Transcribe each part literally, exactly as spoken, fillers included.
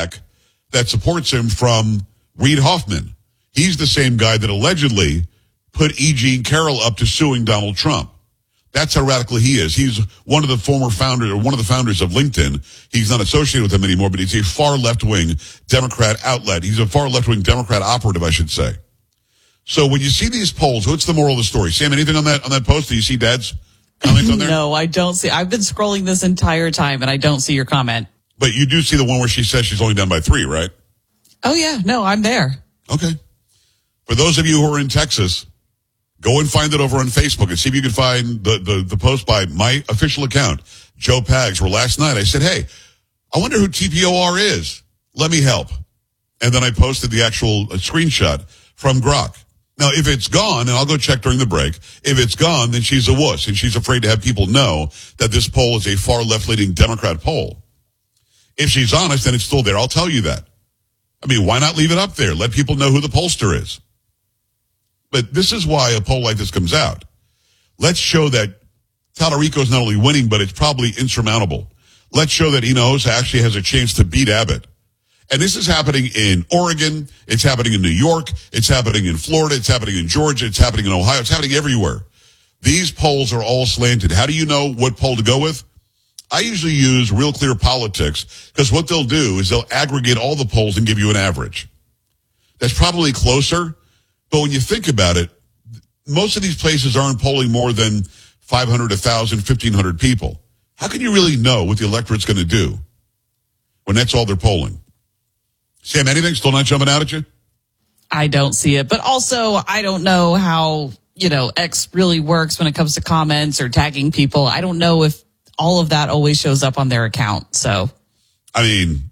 PAC that supports him from Reid Hoffman. He's the same guy that allegedly put E. Jean Carroll up to suing Donald Trump. That's how radical he is. He's one of the former founders, or one of the founders of LinkedIn. He's not associated with them anymore, but he's a far left-wing Democrat outlet. He's a far left-wing Democrat operative, I should say. So when you see these polls, what's the moral of the story? Sam, anything on that on that post? Do you see Dad's comments on there? No, I don't see. I've been scrolling this entire time, and I don't see your comment. But you do see the one where she says she's only down by three, right? Oh, yeah. No, I'm there. Okay. For those of you who are in Texas, go and find it over on Facebook and see if you can find the, the, the post by my official account, Joe Pags, where last night I said, hey, I wonder who T P O R is. Let me help. And then I posted the actual uh, screenshot from Grok. Now, if it's gone, and I'll go check during the break, if it's gone, then she's a wuss, and she's afraid to have people know that this poll is a far left-leaning Democrat poll. If she's honest, then it's still there. I'll tell you that. I mean, why not leave it up there? Let people know who the pollster is. But this is why a poll like this comes out. Let's show that Talarico is not only winning, but it's probably insurmountable. Let's show that Hinojosa actually has a chance to beat Abbott. And this is happening in Oregon. It's happening in New York. It's happening in Florida. It's happening in Georgia. It's happening in Ohio. It's happening everywhere. These polls are all slanted. How do you know what poll to go with? I usually use Real Clear Politics because what they'll do is they'll aggregate all the polls and give you an average. That's probably closer. But when you think about it, most of these places aren't polling more than five hundred, one thousand, fifteen hundred people. How can you really know what the electorate's going to do when that's all they're polling? Sam, anything still not jumping out at you? I don't see it. But also, I don't know how, you know, X really works when it comes to comments or tagging people. I don't know if all of that always shows up on their account. So, I mean,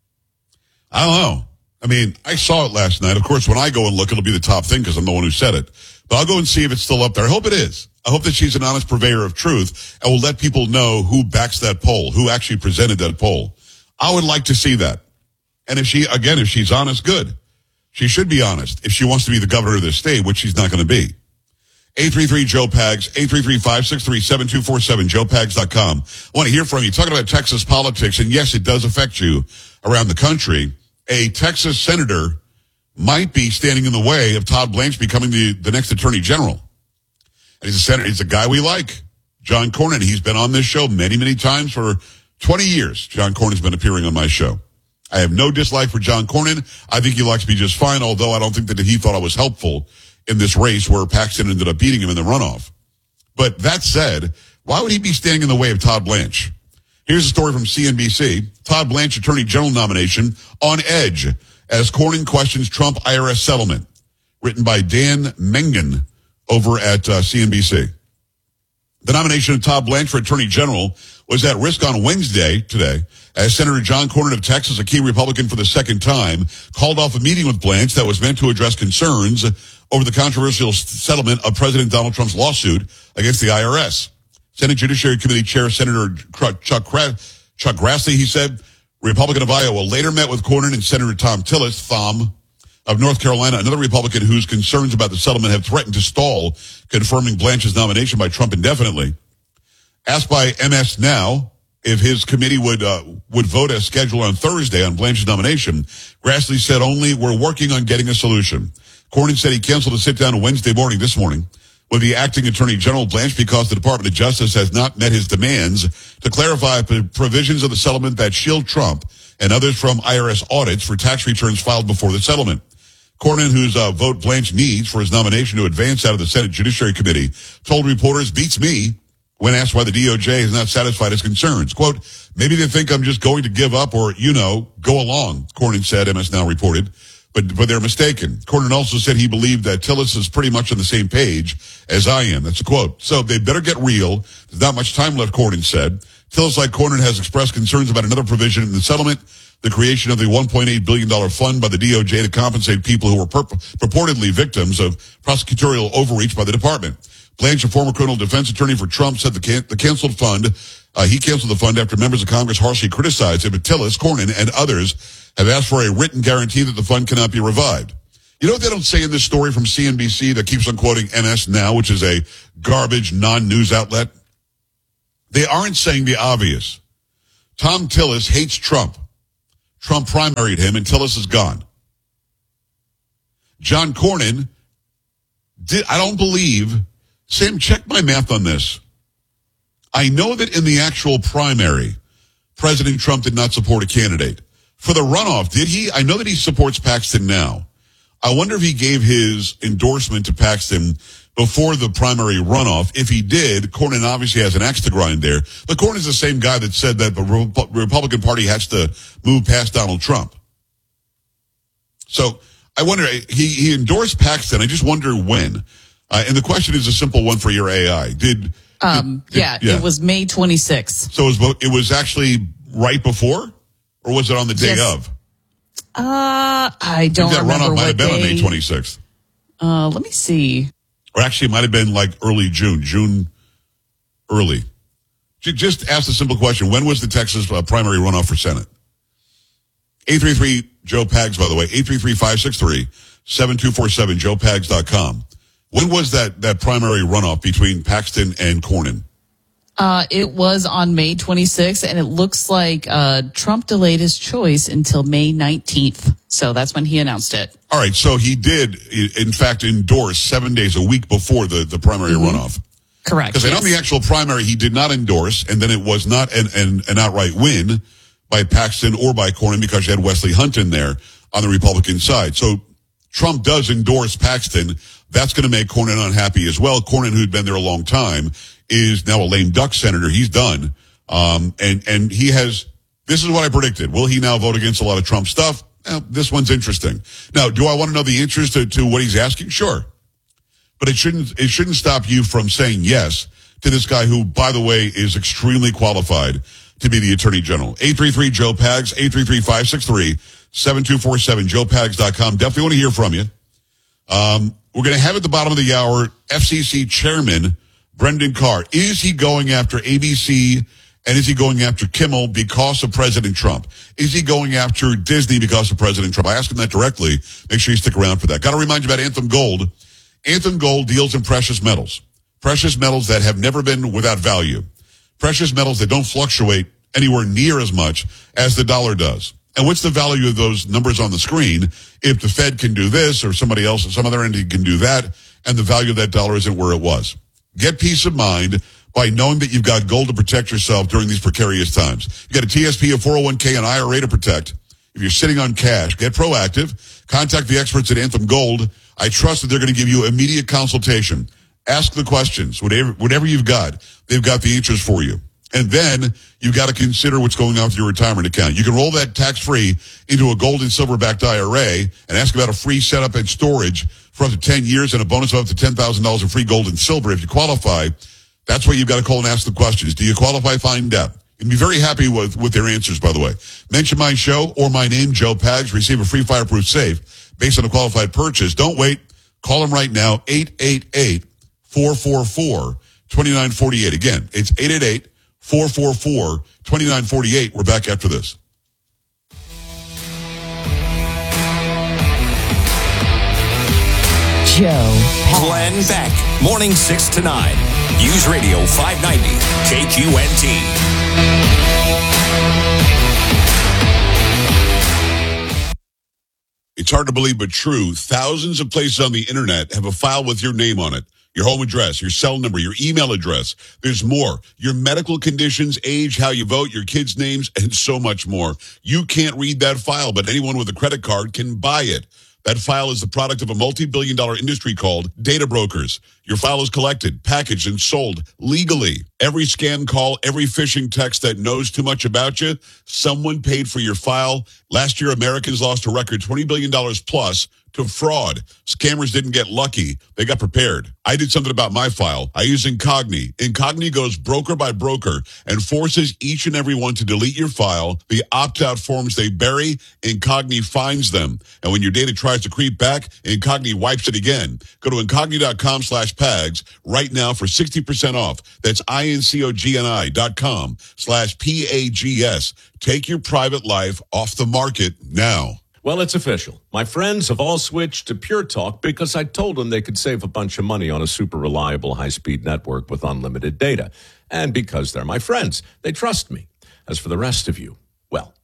I don't know. I mean, I saw it last night. Of course, when I go and look, it'll be the top thing because I'm the one who said it. But I'll go and see if it's still up there. I hope it is. I hope that she's an honest purveyor of truth and will let people know who backs that poll, who actually presented that poll. I would like to see that. And if she, again, if she's honest, good. She should be honest if she wants to be the governor of this state, which she's not going to be. eight three three, Joe Pags, eight three three, five six three, seven two four seven, joe pags dot com. I want to hear from you. Talking about Texas politics, and yes, it does affect you around the country. A Texas senator might be standing in the way of Todd Blanche becoming the, the next attorney general. And he's a senator. He's a guy we like, John Cornyn. He's been on this show many, many times for twenty years. John Cornyn's been appearing on my show. I have no dislike for John Cornyn. I think he likes me just fine, although I don't think that he thought I was helpful in this race where Paxton ended up beating him in the runoff. But that said, why would he be standing in the way of Todd Blanche? Here's a story from C N B C. Todd Blanche attorney general nomination on edge as Cornyn questions Trump I R S settlement. Written by Dan Mengen over at uh, C N B C. The nomination of Todd Blanche for attorney general was at risk on Wednesday, today, as Senator John Cornyn of Texas, a key Republican for the second time, called off a meeting with Blanche that was meant to address concerns over the controversial settlement of President Donald Trump's lawsuit against the I R S. Senate Judiciary Committee Chair Senator Chuck, Chuck Grassley, he said, Republican of Iowa, later met with Cornyn and Senator Thom Tillis, Thom, of North Carolina, another Republican whose concerns about the settlement have threatened to stall confirming Blanche's nomination by Trump indefinitely. Asked by M S Now if his committee would uh, would vote as scheduled on Thursday on Blanche's nomination, Grassley said only, we're working on getting a solution. Cornyn said he canceled a sit-down Wednesday morning, this morning, with the acting Attorney General Blanche because the Department of Justice has not met his demands to clarify provisions of the settlement that shield Trump and others from I R S audits for tax returns filed before the settlement. Cornyn, whose uh, vote Blanche needs for his nomination to advance out of the Senate Judiciary Committee, told reporters, beats me, when asked why the D O J has not satisfied his concerns. Quote, maybe they think I'm just going to give up or, you know, go along, Cornyn said, M S Now reported. But, but they're mistaken. Cornyn also said he believed that Tillis is pretty much on the same page as I am. That's a quote. So they better get real. There's not much time left, Cornyn said. Tillis, like Cornyn, has expressed concerns about another provision in the settlement, the creation of the one point eight billion dollars fund by the D O J to compensate people who were pur- purportedly victims of prosecutorial overreach by the department. Blanche, a former criminal defense attorney for Trump, said the, can- the canceled fund, uh, he canceled the fund after members of Congress harshly criticized him. But Tillis, Cornyn, and others have asked for a written guarantee that the fund cannot be revived. You know what they don't say in this story from C N B C that keeps on quoting M S Now, which is a garbage non-news outlet? They aren't saying the obvious. Thom Tillis hates Trump. Trump primaried him, and Tillis is gone. John Cornyn did, I don't believe, Sam, check my math on this. I know that in the actual primary, President Trump did not support a candidate. For the runoff, did he? I know that he supports Paxton now. I wonder if he gave his endorsement to Paxton before the primary runoff. If he did, Cornyn obviously has an axe to grind there. But Cornyn's the same guy that said that the Re- Republican Party has to move past Donald Trump. So I wonder, he, he endorsed Paxton. I just wonder when. Uh, and the question is a simple one for your A I. Did, um, did, yeah, did yeah, it was May twenty-sixth. So it was, it was actually right before? Or was it on the day yes. of? Uh, I don't I think that remember runoff might what have been day. on May twenty-sixth. Uh, let me see. Or actually, it might have been like early June, June early. Just ask the simple question. When was the Texas uh, primary runoff for Senate? eight three three Joe Pags, by the way, eight three three, five six three, seven two four seven, joe pags dot com. When was that, that primary runoff between Paxton and Cornyn? Uh, it was on May twenty-sixth, and it looks like uh, Trump delayed his choice until May nineteenth. So that's when he announced it. All right. So he did, in fact, endorse seven days a week before the, the primary mm-hmm. runoff. Correct. Because yes. I know in the actual primary he did not endorse, and then it was not an, an, an outright win by Paxton or by Cornyn because you had Wesley Hunt in there on the Republican side. So Trump does endorse Paxton. That's going to make Cornyn unhappy as well. Cornyn, who'd been there a long time, is now a lame duck senator. He's done. Um, and, and he has, this is what I predicted. Will he now vote against a lot of Trump stuff? Well, this one's interesting. Now, do I want to know the answers to, to what he's asking? Sure. But it shouldn't, it shouldn't stop you from saying yes to this guy who, by the way, is extremely qualified to be the Attorney General. eight three three Joe Pags, eight three three, five six three, seven two four seven, joe pags dot com. Definitely want to hear from you. Um, we're going to have at the bottom of the hour, F C C Chairman Brendan Carr. Is he going after A B C and is he going after Kimmel because of President Trump? Is he going after Disney because of President Trump? I asked him that directly. Make sure you stick around for that. Got to remind you about Anthem Gold. Anthem Gold deals in precious metals. Precious metals that have never been without value. Precious metals that don't fluctuate anywhere near as much as the dollar does. And what's the value of those numbers on the screen if the Fed can do this or somebody else or some other entity can do that and the value of that dollar isn't where it was? Get peace of mind by knowing that you've got gold to protect yourself during these precarious times. You got a T S P, a four oh one k, and I R A to protect. If you're sitting on cash, get proactive. Contact the experts at Anthem Gold. I trust that they're going to give you immediate consultation. Ask the questions. Whatever, whatever you've got, they've got the answers for you. And then you've got to consider what's going on with your retirement account. You can roll that tax-free into a gold and silver-backed I R A and ask about a free setup and storage for up to ten years and a bonus of up to ten thousand dollars in free gold and silver. If you qualify, that's why you've got to call and ask the questions. Do you qualify? Find out. You'll be very happy with, with their answers, by the way. Mention my show or my name, Joe Pags. Receive a free fireproof safe based on a qualified purchase. Don't wait. Call them right now, eight eight eight, four four four, two nine four eight. Again, it's eight eight eight, four four four, two nine four eight. We're back after this. Joe Glenn Beck, morning six to nine. News Radio five ninety, K Q N T. It's hard to believe, but true. Thousands of places on the internet have a file with your name on it. Your home address, your cell number, your email address. There's more. Your medical conditions, age, how you vote, your kids' names, and so much more. You can't read that file, but anyone with a credit card can buy it. That file is the product of a multi-billion dollar industry called data brokers. Your file is collected, packaged, and sold legally. Every scam call, every phishing text that knows too much about you, someone paid for your file. Last year, Americans lost a record twenty billion dollars plus to fraud. Scammers didn't get lucky. They got prepared. I did something about my file. I use Incogni. Incogni goes broker by broker and forces each and every one to delete your file. The opt-out forms they bury, Incogni finds them. And when your data tries to creep back, Incogni wipes it again. Go to Incogni.com slash Pags right now for sixty percent off. That's I-N-C-O-G-N-I dot com slash P-A-G-S. Take your private life off the market now. Well, it's official. My friends have all switched to Pure Talk because I told them they could save a bunch of money on a super reliable high-speed network with unlimited data. And because they're my friends, they trust me. As for the rest of you, well,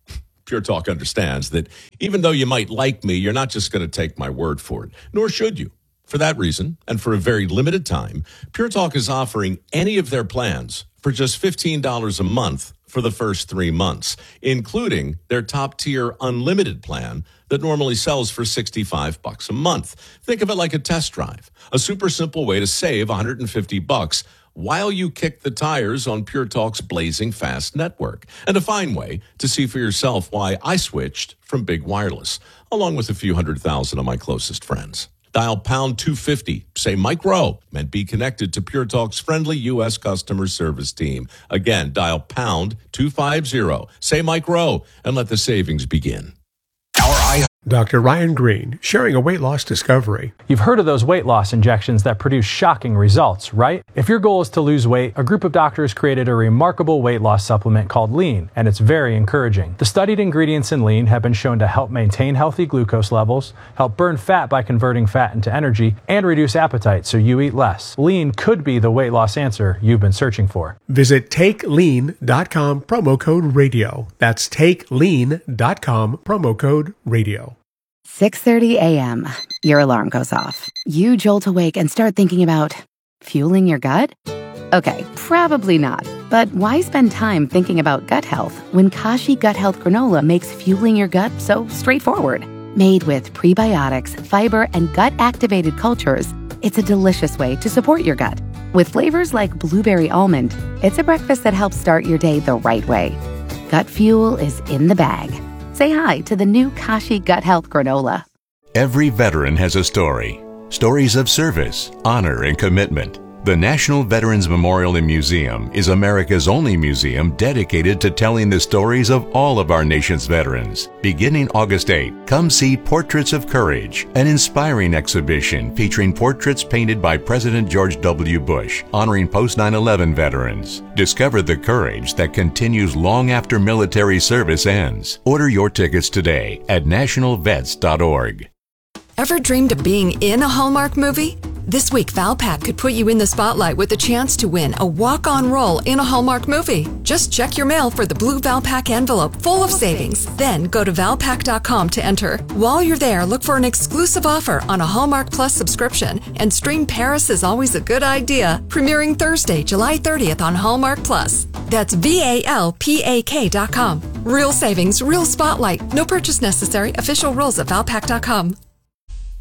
Pure Talk understands that even though you might like me, you're not just going to take my word for it, nor should you. For that reason, and for a very limited time, Pure Talk is offering any of their plans for just fifteen dollars a month for the first three months, including their top-tier unlimited plan that normally sells for sixty-five bucks a month. Think of it like a test drive, a super simple way to save one hundred fifty bucks while you kick the tires on Pure Talk's blazing fast network, and a fine way to see for yourself why I switched from big wireless, along with a few hundred thousand of my closest friends. Dial pound two fifty, say Mike Rowe, and be connected to Pure Talk's friendly U S customer service team. Again, dial pound two fifty, say Mike Rowe, and let the savings begin. Our eye. Doctor Ryan Green, sharing a weight loss discovery. You've heard of those weight loss injections that produce shocking results, right? If your goal is to lose weight, a group of doctors created a remarkable weight loss supplement called Lean, and it's very encouraging. The studied ingredients in Lean have been shown to help maintain healthy glucose levels, help burn fat by converting fat into energy, and reduce appetite so you eat less. Lean could be the weight loss answer you've been searching for. Visit take lean dot com, promo code radio. That's take lean dot com, promo code radio. six thirty a.m. Your alarm goes off. You jolt awake and start thinking about fueling your gut? Okay, probably not. But why spend time thinking about gut health when Kashi Gut Health Granola makes fueling your gut so straightforward? Made with prebiotics, fiber, and gut-activated cultures, it's a delicious way to support your gut. With flavors like blueberry almond, it's a breakfast that helps start your day the right way. Gut fuel is in the bag. Say hi to the new Kashi Gut Health Granola. Every veteran has a story. Stories of service, honor, and commitment. The National Veterans Memorial and Museum is America's only museum dedicated to telling the stories of all of our nation's veterans. Beginning August eighth, come see Portraits of Courage, an inspiring exhibition featuring portraits painted by President George W. Bush, honoring post nine eleven veterans. Discover the courage that continues long after military service ends. Order your tickets today at national vets dot org. Ever dreamed of being in a Hallmark movie? This week, Valpak could put you in the spotlight with a chance to win a walk-on role in a Hallmark movie. Just check your mail for the blue Valpak envelope full of savings. Then go to valpak dot com to enter. While you're there, look for an exclusive offer on a Hallmark Plus subscription and stream Paris is Always a Good Idea, premiering Thursday, July thirtieth on Hallmark Plus. That's V A L P A K dot com. Real savings, real spotlight. No purchase necessary. Official rules at valpak dot com.